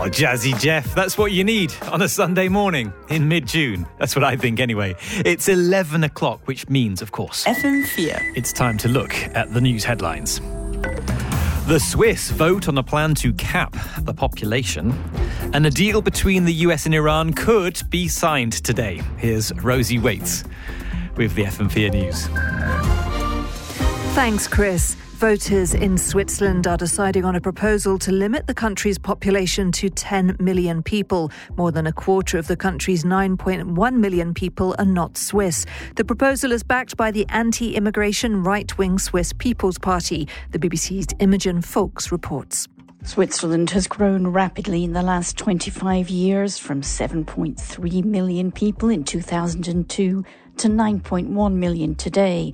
Oh, Jazzy Jeff, that's what you need on a Sunday morning in mid-June. That's what I think anyway. It's 11 o'clock, which means, of course, FM4. It's time to look at the news headlines. The Swiss vote on a plan to cap the population, and a deal between the US and Iran could be signed today. Here's Rosie Waits with the FM4 News. Thanks, Chris. Voters in Switzerland are deciding on a proposal to limit the country's population to 10 million people. More than a quarter of the country's 9.1 million people are not Swiss. The proposal is backed by the anti-immigration right-wing Swiss People's Party. The BBC's Imogen Folks reports. Switzerland has grown rapidly in the last 25 years, from 7.3 million people in 2002 to 9.1 million today.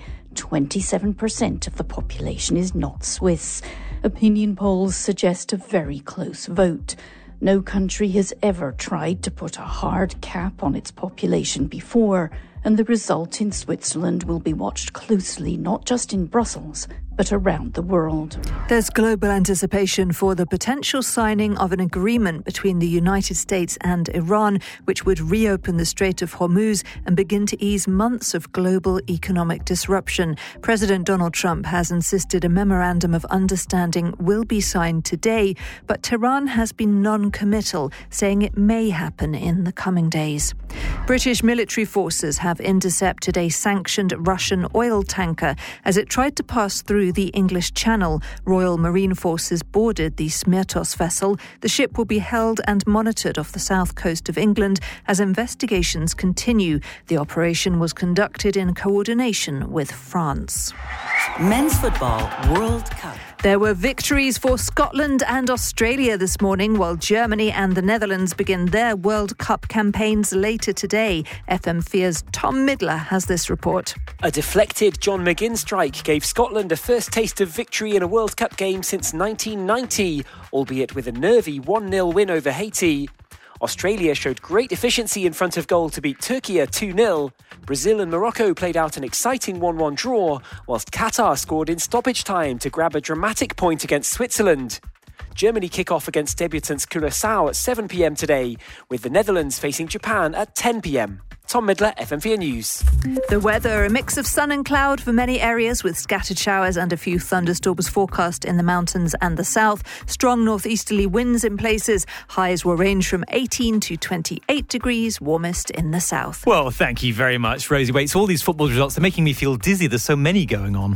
27% of the population is not Swiss. Opinion polls suggest a very close vote. No country has ever tried to put a hard cap on its population before, and the result in Switzerland will be watched closely, not just in Brussels, but around the world. There's global anticipation for the potential signing of an agreement between the United States and Iran, which would reopen the Strait of Hormuz and begin to ease months of global economic disruption. President Donald Trump has insisted a memorandum of understanding will be signed today, but Tehran has been non-committal, saying it may happen in the coming days. British military forces have intercepted a sanctioned Russian oil tanker as it tried to pass through the English Channel. Royal Marine Forces boarded the Smertos vessel. The ship will be held and monitored off the south coast of England as investigations continue. The operation was conducted in coordination with France. Men's Football World Cup. There were victories for Scotland and Australia this morning, while Germany and the Netherlands begin their World Cup campaigns later today. FM4's Tom Midler has this report. A deflected John McGinn strike gave Scotland a first taste of victory in a World Cup game since 1990, albeit with a nervy 1-0 win over Haiti. Australia showed great efficiency in front of goal to beat Turkey 2-0. Brazil and Morocco played out an exciting 1-1 draw, whilst Qatar scored in stoppage time to grab a dramatic point against Switzerland. Germany kick off against debutants Curaçao at 7 p.m. today, with the Netherlands facing Japan at 10 p.m. Tom Midler, FM4 News. The weather, a mix of sun and cloud for many areas, with scattered showers and a few thunderstorms forecast in the mountains and the south. Strong northeasterly winds in places. Highs will range from 18 to 28 degrees, warmest in the south. Well, thank you very much, Rosie Waits. All these football results are making me feel dizzy. There's so many going on.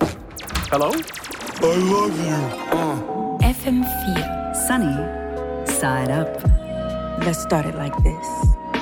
Hello? I love you. FM4. Sunny side up. Let's start it like this.